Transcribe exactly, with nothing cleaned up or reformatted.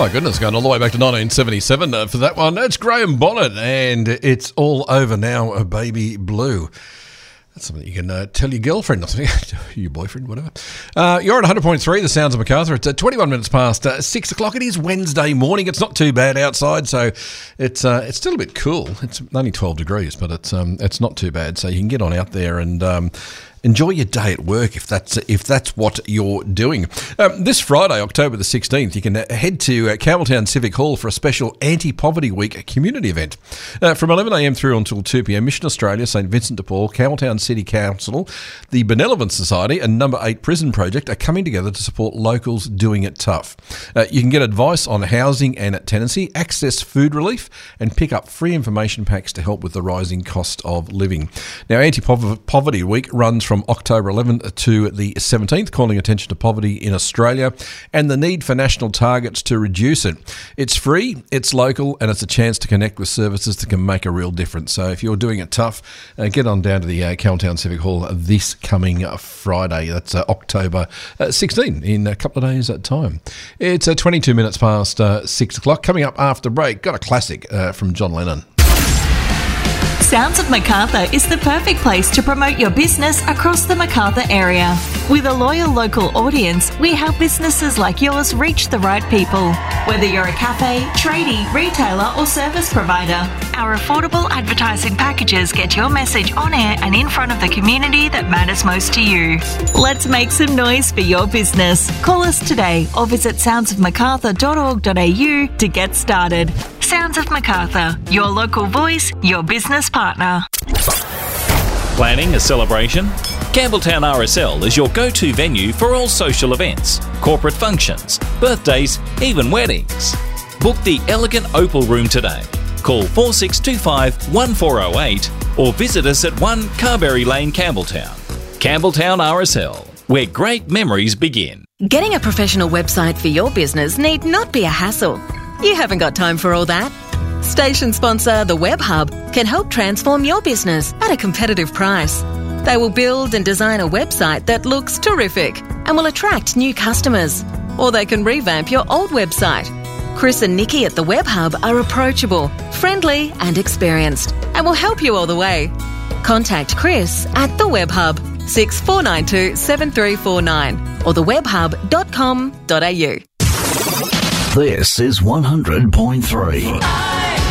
My goodness, going all the way back to nineteen seventy-seven uh, for that one. It's Graham Bonnet, and it's all over now, a Baby Blue. That's something you can uh, tell your girlfriend, or your boyfriend, whatever. Uh, you're at one hundred point three, The Sounds of Macarthur. It's uh, twenty-one minutes past uh, six o'clock. It is Wednesday morning. It's not too bad outside, so it's uh, it's still a bit cool. It's only twelve degrees, but it's um, it's not too bad. So you can get on out there and um, enjoy your day at work if that's if that's what you're doing. Um, this Friday, October the sixteenth, you can uh, head to uh, Campbelltown Civic Hall for a special Anti-Poverty Week community event. Uh, from eleven a.m. through until two p.m, Mission Australia, St Vincent de Paul, Campbelltown City Council, the Benevolent Society and Number eight Prison Project are coming together to support locals doing it tough. Uh, you can get advice on housing and tenancy, access food relief and pick up free information packs to help with the rising cost of living. Now, Anti-Poverty Week runs from October eleventh to the seventeenth, calling attention to poverty in Australia and the need for national targets to reduce it. It's free, it's local and it's a chance to connect with services that can make a real difference. So if you're doing it tough, uh, get on down to the uh, Campbelltown Civic Hall this coming uh, Friday. That's uh, October uh, sixteenth, in a couple of days' uh, time. It's uh, twenty-two minutes past uh, six o'clock. Coming up after break, got a classic uh, from John Lennon. Sounds of Macarthur is the perfect place to promote your business across the Macarthur area. With a loyal local audience, we help businesses like yours reach the right people. Whether you're a cafe, tradie, retailer or service provider, our affordable advertising packages get your message on air and in front of the community that matters most to you. Let's make some noise for your business. Call us today or visit sounds of macarthur dot org dot a u to get started. Sounds of Macarthur, your local voice, your business partner. Planning a celebration? Campbelltown R S L is your go-to venue for all social events, corporate functions, birthdays, even weddings. Book the elegant Opal Room today. Call four six two five, one four zero eight or visit us at one Carberry Lane, Campbelltown. Campbelltown R S L, where great memories begin. Getting a professional website for your business need not be a hassle. You haven't got time for all that. Station sponsor The Web Hub can help transform your business at a competitive price. They will build and design a website that looks terrific and will attract new customers. Or they can revamp your old website. Chris and Nikki at The Web Hub are approachable, friendly and experienced and will help you all the way. Contact Chris at The Web Hub, six four nine two, seven three four nine or the web hub dot com dot a u. This is one hundred point three.